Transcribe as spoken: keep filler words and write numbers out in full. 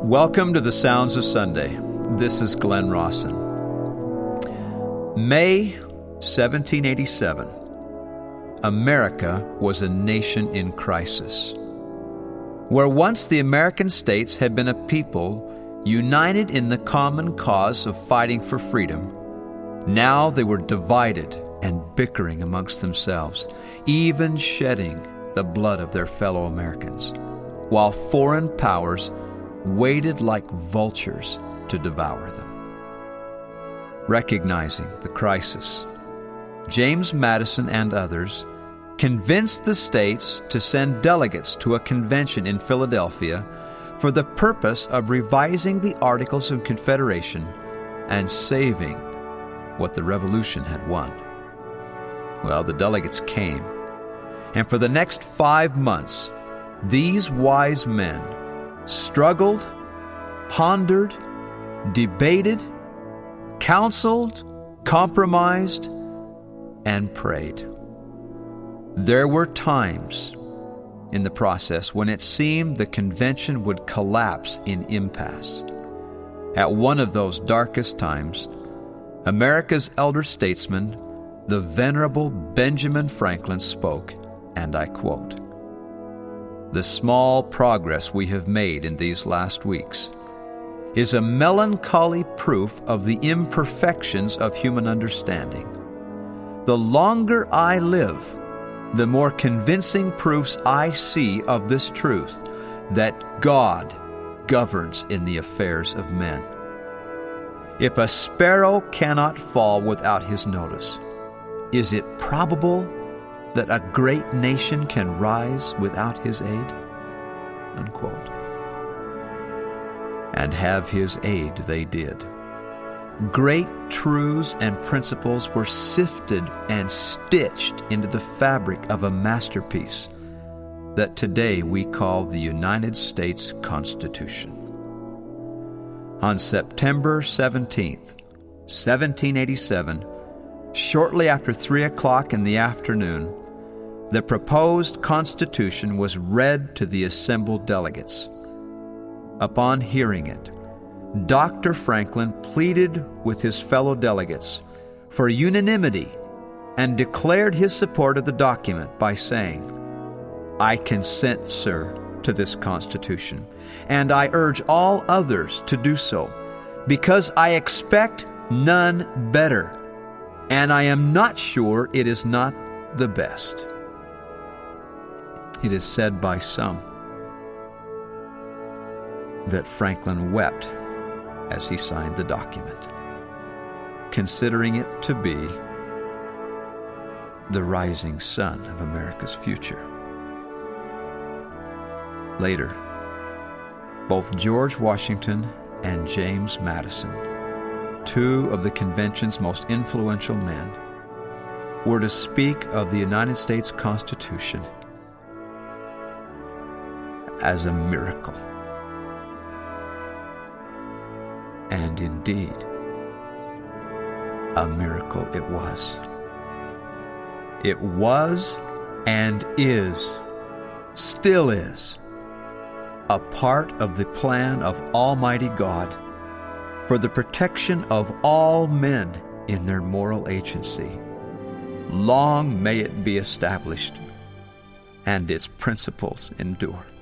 Welcome to the Sounds of Sunday. This is Glenn Rawson. May seventeen eighty-seven. America was a nation in crisis. Where once the American states had been a people united in the common cause of fighting for freedom, now they were divided and bickering amongst themselves, even shedding the blood of their fellow Americans, while foreign powers waited like vultures to devour them. Recognizing the crisis, James Madison and others convinced the states to send delegates to a convention in Philadelphia for the purpose of revising the Articles of Confederation and saving what the Revolution had won. Well, the delegates came, and for the next five months, these wise men struggled, pondered, debated, counseled, compromised, and prayed. There were times in the process when it seemed the convention would collapse in impasse. At one of those darkest times, America's elder statesman, the Venerable Benjamin Franklin, spoke, and I quote, "The small progress we have made in these last weeks is a melancholy proof of the imperfections of human understanding. The longer I live, the more convincing proofs I see of this truth, that God governs in the affairs of men. If a sparrow cannot fall without his notice, is it probable that a great nation can rise without his aid?" Unquote. And have his aid they did. Great truths and principles were sifted and stitched into the fabric of a masterpiece that today we call the United States Constitution. On September seventeenth, seventeen eighty-seven, shortly after three o'clock in the afternoon, the proposed Constitution was read to the assembled delegates. Upon hearing it, Doctor Franklin pleaded with his fellow delegates for unanimity and declared his support of the document by saying, "I consent, sir, to this Constitution, and I urge all others to do so, because I expect none better, and I am not sure it is not the best." It is said by some that Franklin wept as he signed the document, considering it to be the rising sun of America's future. Later, both George Washington and James Madison, two of the convention's most influential men, were to speak of the United States Constitution as a miracle. And indeed, a miracle it was. It was and is, still is, a part of the plan of Almighty God for the protection of all men in their moral agency. Long may it be established and its principles endure.